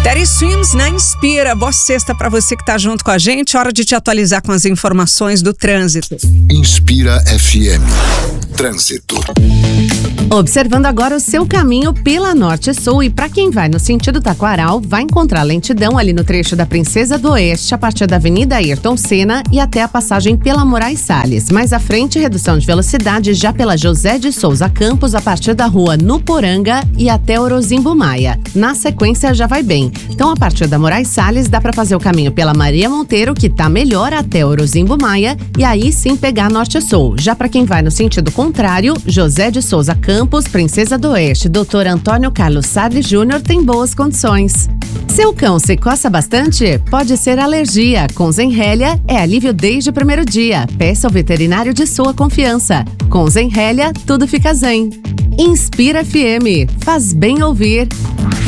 Teddy Swims na Inspira. Boa sexta para você que tá junto com a gente. Hora de te atualizar com as informações do trânsito. Inspira FM. Trânsito. Observando agora o seu caminho pela Norte-Sul, e para quem vai no sentido Taquaral, vai encontrar lentidão ali no trecho da Princesa do Oeste, a partir da Avenida Ayrton Senna e até a passagem pela Moraes Salles. Mais à frente, redução de velocidade já pela José de Souza Campos, a partir da rua Nuporanga e até Orozimbo Maia. Na sequência já vai bem. Então, a partir da Moraes Salles, dá para fazer o caminho pela Maria Monteiro, que tá melhor, até Orozimbo Maia, e aí sim pegar Norte-Sul. Já para quem vai no sentido contrário, José de Souza Campos, Princesa do Oeste, Dr. Antônio Carlos Sarli Júnior tem boas condições. Seu cão se coça bastante? Pode ser alergia. Com Zenrelia é alívio desde o primeiro dia. Peça ao veterinário de sua confiança. Com Zenrelia, tudo fica zen. Inspira FM. Faz bem ouvir.